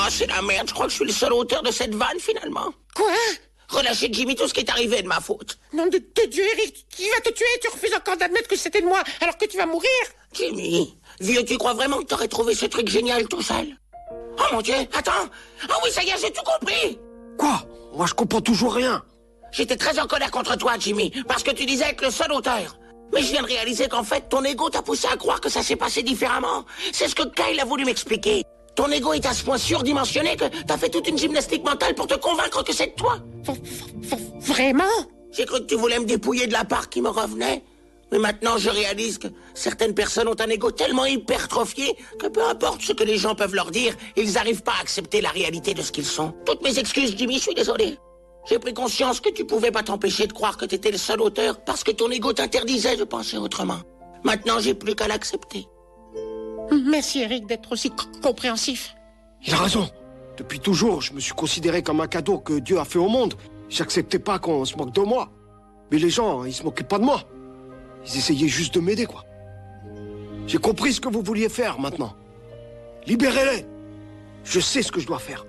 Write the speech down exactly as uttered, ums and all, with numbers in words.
c'est la merde. Je crois que je suis le seul auteur de cette vanne, finalement. Quoi? Relâchez Jimmy, tout ce qui est arrivé est de ma faute. Nom de, de Dieu, Eric, qui va te tuer? Tu refuses encore d'admettre que c'était de moi, alors que tu vas mourir? Jimmy, vieux, tu crois vraiment que t'aurais trouvé ce truc génial tout seul? Oh mon Dieu, attends. Ah oui, ça y est, j'ai tout compris. Quoi? Moi, je comprends toujours rien. J'étais très en colère contre toi, Jimmy, parce que tu disais être le seul auteur. Mais je viens de réaliser qu'en fait, ton ego t'a poussé à croire que ça s'est passé différemment. C'est ce que Kyle a voulu m'expliquer. Ton ego est à ce point surdimensionné que t'as fait toute une gymnastique mentale pour te convaincre que c'est de toi. V v vraiment? J'ai cru que tu voulais me dépouiller de la part qui me revenait. Mais maintenant, je réalise que certaines personnes ont un ego tellement hypertrophié que peu importe ce que les gens peuvent leur dire, ils n'arrivent pas à accepter la réalité de ce qu'ils sont. Toutes mes excuses, Jimmy, je suis désolé. J'ai pris conscience que tu pouvais pas t'empêcher de croire que t'étais le seul auteur parce que ton ego t'interdisait de penser autrement. Maintenant, j'ai plus qu'à l'accepter. Merci, Eric, d'être aussi compréhensif. Il a raison. Depuis toujours, je me suis considéré comme un cadeau que Dieu a fait au monde. J'acceptais pas qu'on se moque de moi. Mais les gens, ils se moquaient pas de moi. Ils essayaient juste de m'aider, quoi. J'ai compris ce que vous vouliez faire, maintenant. Libérez-les. Je sais ce que je dois faire.